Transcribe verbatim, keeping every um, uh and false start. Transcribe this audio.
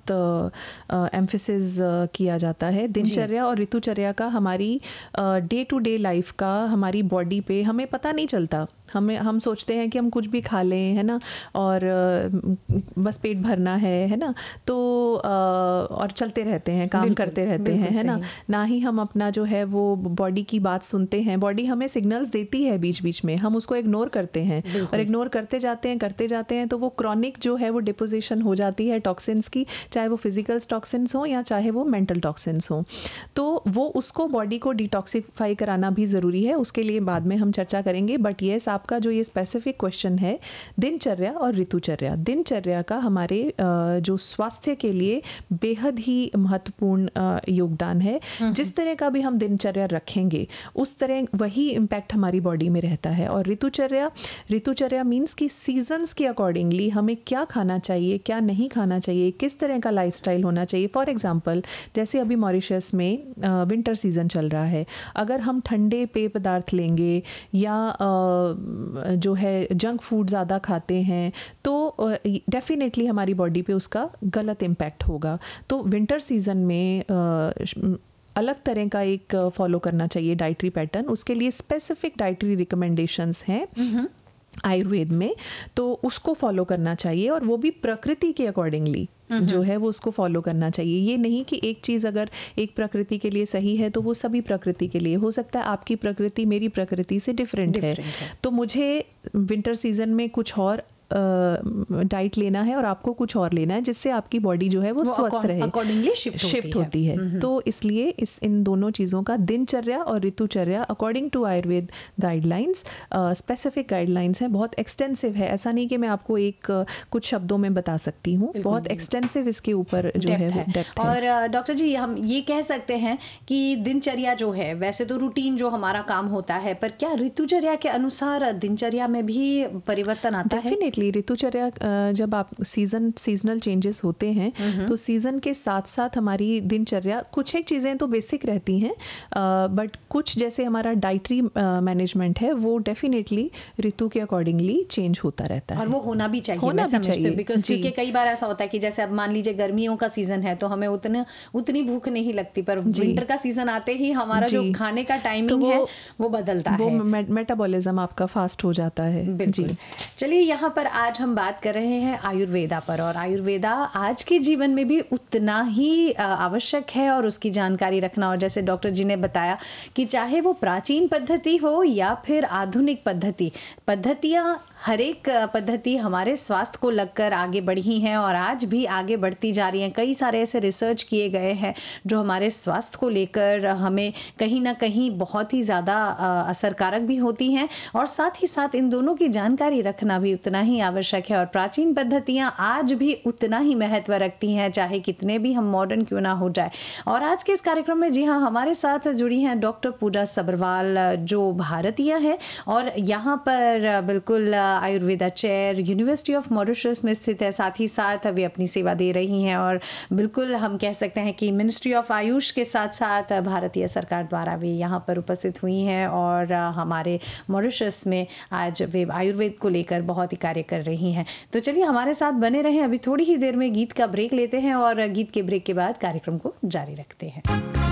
Emphasis किया जाता है। दिनचर्या और ऋतुचर्या का हमारी डे टू डे लाइफ का हमारी बॉडी पे हमें पता नहीं चलता। हमें हम सोचते हैं कि हम कुछ भी खा लें, है ना, और बस पेट भरना है है ना, तो और चलते रहते हैं, काम करते रहते हैं, है ना। ना ही हम अपना जो है वो बॉडी की बात सुनते हैं। बॉडी हमें सिग्नल्स देती है बीच बीच में, हम उसको इग्नोर करते हैं और इग्नोर करते जाते हैं करते जाते हैं तो वो क्रॉनिक जो है वो डिपोजिशन हो जाती है टॉक्सिन्स की, चाहे वो फिजिकल टॉक्सिन्स हो या चाहे वो मेंटल टॉक्सिन्स हो। तो वो उसको बॉडी को डिटॉक्सिफाई कराना भी ज़रूरी है, उसके लिए बाद में हम चर्चा करेंगे। बट येस, आपका जो ये स्पेसिफिक क्वेश्चन है दिनचर्या और ऋतुचर्या, दिनचर्या का हमारे जो स्वास्थ्य के लिए बेहद ही महत्वपूर्ण योगदान है। जिस तरह का भी हम दिनचर्या रखेंगे उस तरह वही इम्पैक्ट हमारी बॉडी में रहता है। और ऋतुचर्या ऋतुचर्या मीन्स कि सीजन्स के अकॉर्डिंगली हमें क्या खाना चाहिए, क्या नहीं खाना चाहिए, किस तरह का लाइफस्टाइल होना चाहिए। फॉर एग्जांपल, जैसे अभी मॉरिशस में विंटर सीजन चल रहा है, अगर हम ठंडे पेय पदार्थ लेंगे या जो है जंक फूड ज़्यादा खाते हैं तो डेफिनेटली हमारी बॉडी पे उसका गलत इम्पैक्ट होगा। तो विंटर सीजन में अलग तरह का एक फॉलो करना चाहिए डाइटरी पैटर्न। उसके लिए स्पेसिफिक डाइटरी रिकमेंडेशंस हैं आयुर्वेद में, तो उसको फॉलो करना चाहिए और वो भी प्रकृति के अकॉर्डिंगली जो है वो उसको फॉलो करना चाहिए। ये नहीं कि एक चीज़ अगर एक प्रकृति के लिए सही है तो वो सभी प्रकृति के लिए हो सकता है। आपकी प्रकृति मेरी प्रकृति से डिफरेंट है, है तो मुझे विंटर सीजन में कुछ और डाइट लेना है और आपको कुछ और लेना है, जिससे आपकी बॉडी जो है वो, वो स्वस्थ रहे, अकॉर्डिंगली शिफ्ट शिफ्ट होती है, होती है। तो इसलिए इस इन दोनों चीज़ों का दिनचर्या और ऋतुचर्या according to Ayurveda guidelines, specific guidelines हैं, बहुत एक्सटेंसिव है। ऐसा नहीं कि मैं आपको एक uh, कुछ शब्दों में बता सकती हूँ, बहुत एक्सटेंसिव इसके ऊपर जो है वो डेप्थ है। और डॉक्टर जी, हम ये कह सकते हैं कि दिनचर्या जो है, वैसे तो रूटीन जो हमारा काम होता है, पर क्या ऋतुचर्या के अनुसार दिनचर्या में भी परिवर्तन आता है? डेफिनेटली ऋतुचर्या, जब आप सीजन सीजनल चेंजेस होते हैं तो सीजन के साथ साथ हमारी दिनचर्या कुछ एक चीज़ें तो बेसिक रहती हैं, बट कुछ जैसे हमारा डाइटरी मैनेजमेंट है वो डेफिनेटली ऋतु के अकॉर्डिंगली चेंज होता रहता है। और वो होना भी चाहिए, होना मैं भी चाहिए, बिकॉज क्योंकि कई बार ऐसा होता है कि जैसे अब मान लीजिए गर्मियों का सीजन है तो हमें उतना उतनी भूख नहीं लगती, पर विंटर का सीजन आते ही हमारा जो खाने का टाइमिंग है वो बदलता वो है, मेटाबॉलिज्म आपका फास्ट हो जाता है। जी, चलिए यहाँ पर आज हम बात कर रहे हैं आयुर्वेदा पर, और आयुर्वेदा आज के जीवन में भी उतना ही आवश्यक है और उसकी जानकारी रखना। और जैसे डॉक्टर जी ने बताया कि चाहे वो प्राचीन पद्धति हो या फिर आधुनिक पद्धति, पद्धतियाँ हर एक पद्धति हमारे स्वास्थ्य को लगकर आगे बढ़ी हैं और आज भी आगे बढ़ती जा रही हैं। कई सारे ऐसे रिसर्च किए गए हैं जो हमारे स्वास्थ्य को लेकर हमें कहीं ना कहीं बहुत ही ज़्यादा असरकारक भी होती हैं, और साथ ही साथ इन दोनों की जानकारी रखना भी उतना ही आवश्यक है। और प्राचीन पद्धतियाँ आज भी उतना ही महत्व रखती हैं, चाहे कितने भी हम मॉडर्न क्यों ना हो जाए। और आज के इस कार्यक्रम में जी हाँ, हमारे साथ जुड़ी हैं डॉक्टर पूजा सब्रवाल, जो भारतीय है और यहाँ पर बिल्कुल Ayurveda chair university of Mauritius में स्थित है। साथ ही साथ वे अपनी सेवा दे रही हैं और बिल्कुल हम कह सकते हैं कि मिनिस्ट्री ऑफ आयुष के साथ साथ भारतीय सरकार द्वारा वे यहाँ पर उपस्थित हुई हैं और हमारे मॉरिशस में आज वे आयुर्वेद को लेकर बहुत ही कार्य कर रही हैं। तो चलिए हमारे साथ बने रहें। अभी थोड़ी ही देर में गीत का ब्रेक लेते हैं और गीत के ब्रेक के बाद कार्यक्रम को जारी रखते हैं।